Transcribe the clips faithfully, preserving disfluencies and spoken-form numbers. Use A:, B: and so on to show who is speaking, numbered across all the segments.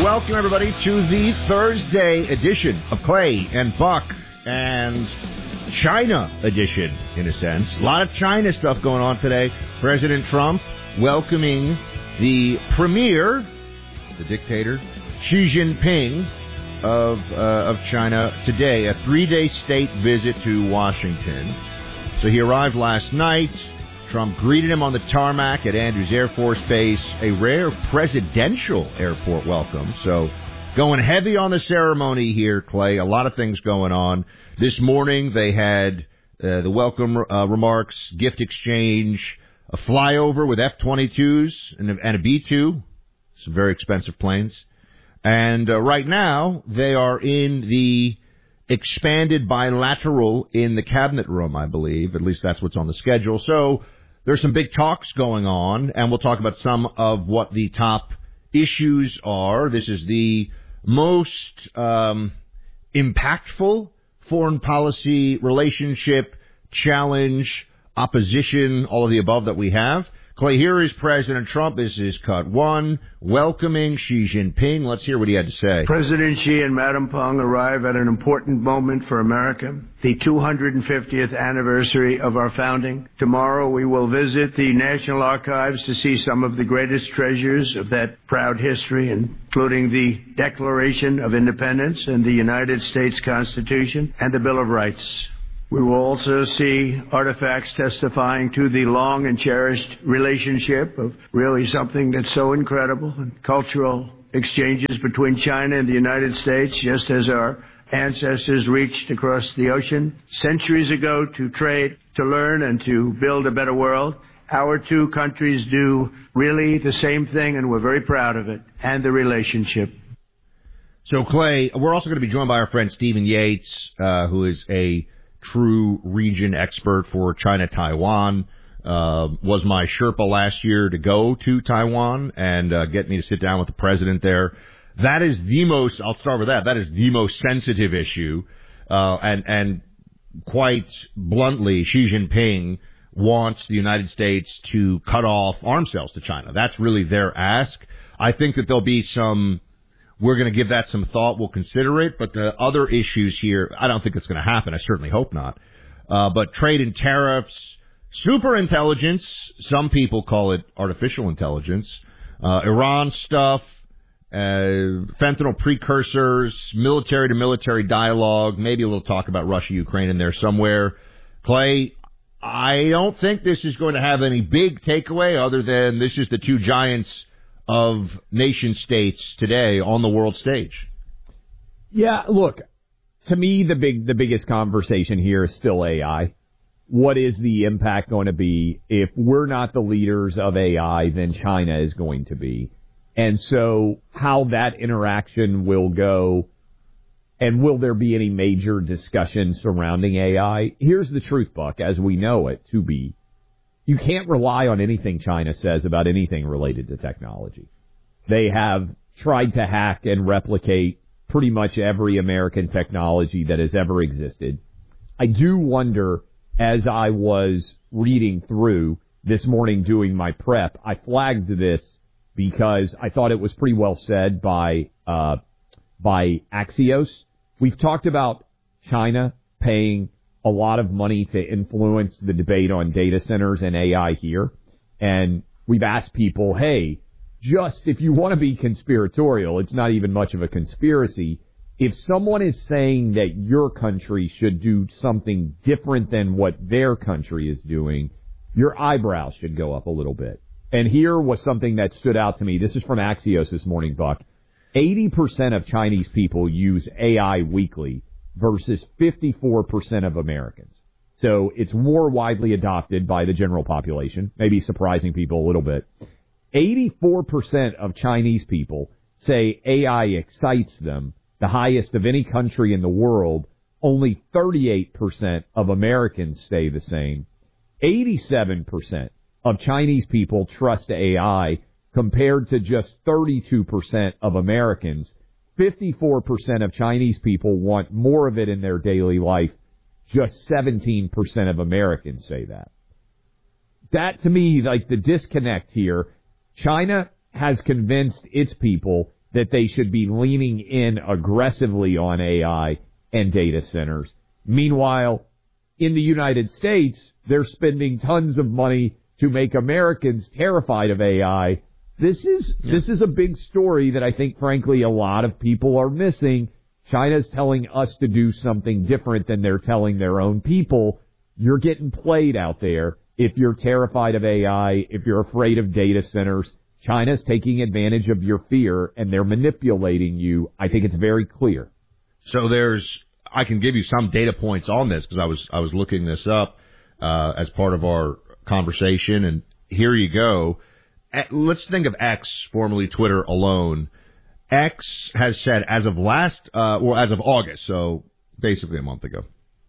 A: welcome everybody to the Thursday edition of Clay and Buck and China edition, in a sense. A lot of China stuff going on today. President Trump welcoming the premier, the dictator, Xi Jinping of uh, of China today, a three-day state visit to Washington. So he arrived last night. Trump greeted him on the tarmac at Andrews Air Force Base, a rare presidential airport welcome. So going heavy on the ceremony here, Clay. A lot of things going on. This morning they had uh, the welcome uh, remarks, gift exchange, a flyover with F twenty-twos and a, and a B two, some very expensive planes. And uh, right now they are in the expanded bilateral in the cabinet room, I believe. At least that's what's on the schedule. So there's some big talks going on, and we'll talk about some of what the top issues are. This is the most um, impactful foreign policy relationship, challenge, opposition, all of the above that we have. Clay, here is President Trump. This is cut one, welcoming Xi Jinping. Let's hear what he had to say.
B: President Xi and Madam Peng arrive at an important moment for America, the two hundred fiftieth anniversary of our founding. Tomorrow we will visit the National Archives to see some of the greatest treasures of that proud history, including the Declaration of Independence and the United States Constitution and the Bill of Rights. We will also see artifacts testifying to the long and cherished relationship of really something that's so incredible, and cultural exchanges between China and the United States, just as our ancestors reached across the ocean centuries ago to trade, to learn, and to build a better world. Our two countries do really the same thing, and we're very proud of it, and the relationship.
A: So, Clay, we're also going to be joined by our friend Stephen Yates, uh, who is a true region expert for China-Taiwan, uh, was my Sherpa last year to go to Taiwan and uh, get me to sit down with the president there. That is the most, I'll start with that, that is the most sensitive issue. Uh, and, and quite bluntly, Xi Jinping wants the United States to cut off arms sales to China. That's really their ask. I think that there'll be some... We're going to give that some thought. We'll consider it. But the other issues here, I don't think it's going to happen. I certainly hope not. Uh, but trade and tariffs, super intelligence. Some people call it artificial intelligence. Uh, Iran stuff, uh, fentanyl precursors, military to military dialogue, maybe a little talk about Russia, Ukraine in there somewhere. Clay, I don't think this is going to have any big takeaway other than this is the two giants of nation states today on the world stage.
C: Yeah, look, to me, the big, the biggest conversation here is still A I. What is the impact going to be? If we're not the leaders of A I, then China is going to be. And so how that interaction will go, and will there be any major discussion surrounding A I? Here's the truth, Buck, as we know it to be. You can't rely on anything China says about anything related to technology. They have tried to hack and replicate pretty much every American technology that has ever existed. I do wonder, as I was reading through this morning doing my prep, I flagged this because I thought it was pretty well said by uh, by Axios. We've talked about China paying a lot of money to influence the debate on data centers and A I here. And we've asked people, hey, just if you want to be conspiratorial, it's not even much of a conspiracy. If someone is saying that your country should do something different than what their country is doing, your eyebrows should go up a little bit. And here was something that stood out to me. This is from Axios this morning, Buck. eighty percent of Chinese people use A I weekly versus fifty-four percent of Americans. So it's more widely adopted by the general population, maybe surprising people a little bit. eighty-four percent of Chinese people say A I excites them, the highest of any country in the world. Only thirty-eight percent of Americans say the same. eighty-seven percent of Chinese people trust A I compared to just thirty-two percent of Americans. fifty-four percent of Chinese people want more of it in their daily life. Just seventeen percent of Americans say that. That, to me, like the disconnect here, China has convinced its people that they should be leaning in aggressively on A I and data centers. Meanwhile, in the United States, they're spending tons of money to make Americans terrified of A I. This is yeah. this is a big story that I think, frankly, a lot of people are missing. China's telling us to do something different than they're telling their own people. You're getting played out there. If you're terrified of A I, if you're afraid of data centers, China's taking advantage of your fear, and they're manipulating you. I think it's very clear.
A: So there's, I can give you some data points on this because I was I was looking this up uh, as part of our conversation, and here you go. Let's think of X, formerly Twitter, alone. X has said as of last, uh, or as of August, so basically a month ago,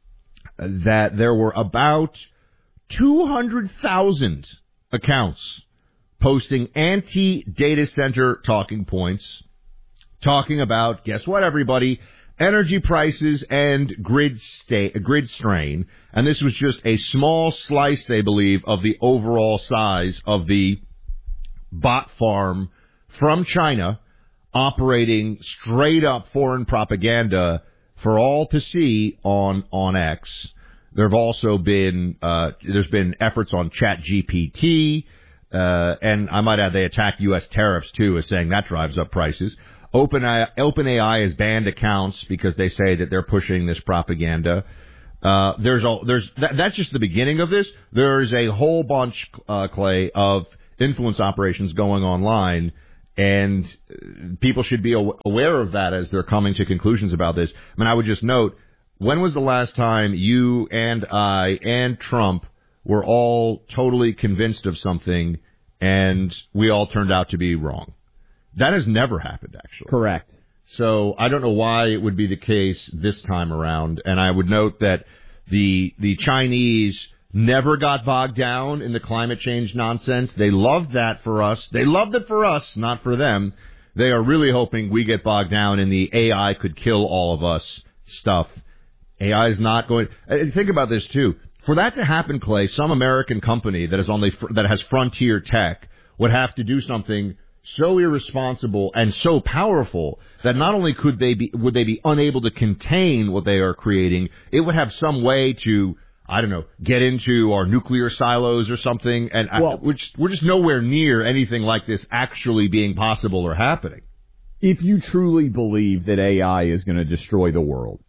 A: that there were about two hundred thousand accounts posting anti-data center talking points, talking about, guess what, everybody, energy prices and grid sta- grid strain. And this was just a small slice, they believe, of the overall size of the bot farm from China, operating straight up foreign propaganda for all to see on on X. There have also been uh, there's been efforts on ChatGPT, uh, and I might add they attack U S tariffs too, as saying that drives up prices. OpenAI, OpenAI has banned accounts because they say that they're pushing this propaganda. Uh, there's a, there's that, that's just the beginning of this. There's a whole bunch, uh, Clay, of influence operations going online. And people should be aware of that as they're coming to conclusions about this. I mean, I would just note, when was the last time you and I and Trump were all totally convinced of something and we all turned out to be wrong? That has never happened, actually.
C: Correct.
A: So I don't know why it would be the case this time around. And I would note that the the Chinese never got bogged down in the climate change nonsense. They loved that for us. They loved it for us, not for them. They are really hoping we get bogged down in the A I could kill all of us stuff. A I is not going. Think about this too. For that to happen, Clay, some American company that is on the that has frontier tech would have to do something so irresponsible and so powerful that not only could they be would they be unable to contain what they are creating, it would have some way to, I don't know, get into our nuclear silos or something, and well, I, we're, just, we're just nowhere near anything like this actually being possible or happening.
C: If you truly believe that A I is going to destroy the world,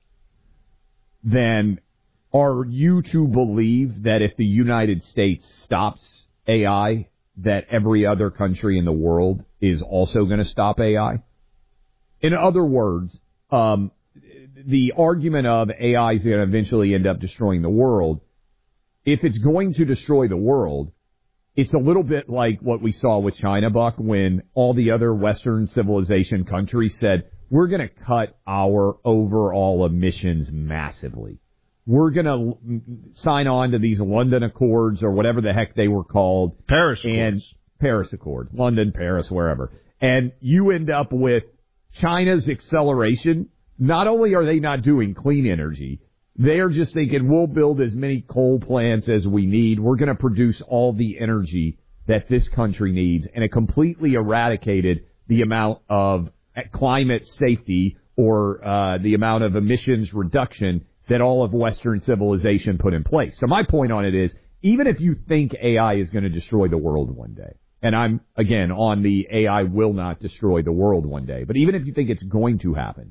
C: then are you to believe that if the United States stops A I, that every other country in the world is also going to stop A I? In other words, um, the argument of A I is going to eventually end up destroying the world, if it's going to destroy the world, it's a little bit like what we saw with China, Buck, when all the other Western civilization countries said, we're going to cut our overall emissions massively. We're going to sign on to these London Accords or whatever the heck they were called.
A: Paris Accords.
C: And Paris Accords. London, Paris, wherever. And you end up with China's acceleration. Not only are they not doing clean energy, they are just thinking, we'll build as many coal plants as we need. We're going to produce all the energy that this country needs. And it completely eradicated the amount of climate safety or uh, the amount of emissions reduction that all of Western civilization put in place. So my point on it is, even if you think A I is going to destroy the world one day, and I'm, again, on the A I will not destroy the world one day, but even if you think it's going to happen,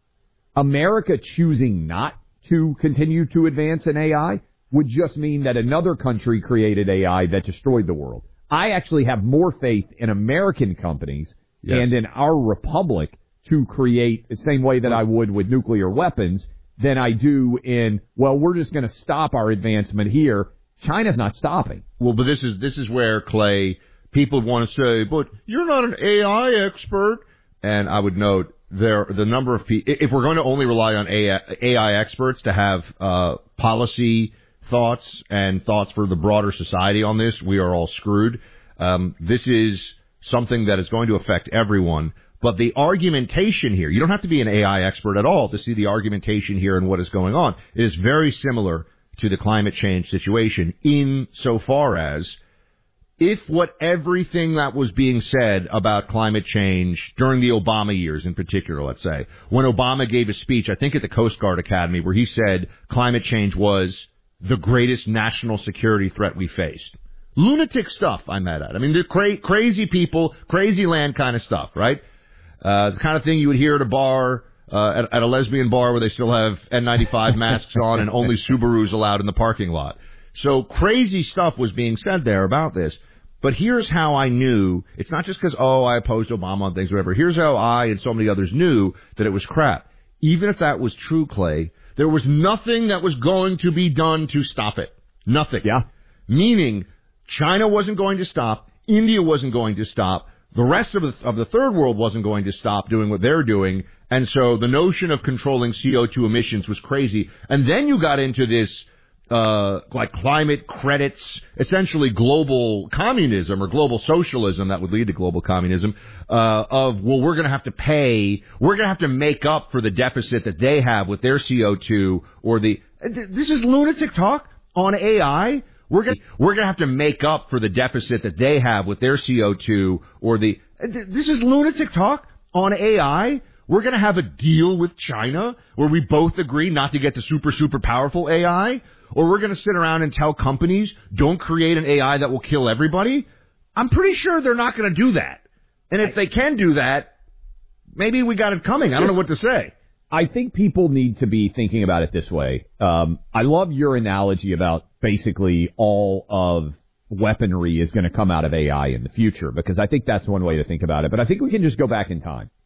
C: America choosing not to continue to advance in A I would just mean that another country created A I that destroyed the world. I actually have more faith in American companies yes. and in our republic to create the same way that I would with nuclear weapons than I do in, well, we're just going to stop our advancement here. China's not stopping.
A: Well, but this is this is where, Clay, people want to say, but you're not an A I expert. And I would note there the number of people, if we're going to only rely on A I experts to have uh, policy thoughts and thoughts for the broader society on this, we are all screwed. Um, this is something that is going to affect everyone. But the argumentation here, you don't have to be an A I expert at all to see the argumentation here and what is going on. It is very similar to the climate change situation insofar as if what everything that was being said about climate change during the Obama years in particular, let's say, when Obama gave a speech, I think at the Coast Guard Academy, where he said climate change was the greatest national security threat we faced. Lunatic stuff, I'm mad at. I mean, they're cra- crazy people, crazy land kind of stuff, right? Uh, it's the kind of thing you would hear at a bar, uh, at, at a lesbian bar where they still have N ninety-five masks on and only Subarus allowed in the parking lot. So crazy stuff was being said there about this. But here's how I knew. It's not just because, oh, I opposed Obama on things, whatever. Here's how I and so many others knew that it was crap. Even if that was true, Clay, there was nothing that was going to be done to stop it. Nothing.
C: Yeah.
A: Meaning China wasn't going to stop. India wasn't going to stop. The rest of the, of the third world wasn't going to stop doing what they're doing. And so the notion of controlling C O two emissions was crazy. And then you got into this Uh, like climate credits, essentially global communism or global socialism that would lead to global communism, uh, of, well, we're going to have to pay, we're going to have to make up for the deficit that they have with their C O two or the, this is lunatic talk on A I. We're going we're going to have to make up for the deficit that they have with their C O two or the, this is lunatic talk on A I. We're going to have a deal with China where we both agree not to get the super, super powerful A I. Or we're going to sit around and tell companies, don't create an A I that will kill everybody? I'm pretty sure they're not going to do that. And if they can do that, maybe we got it coming. I don't know what to say.
C: I think people need to be thinking about it this way. Um, I love your analogy about basically all of weaponry is going to come out of A I in the future, because I think that's one way to think about it. But I think we can just go back in time.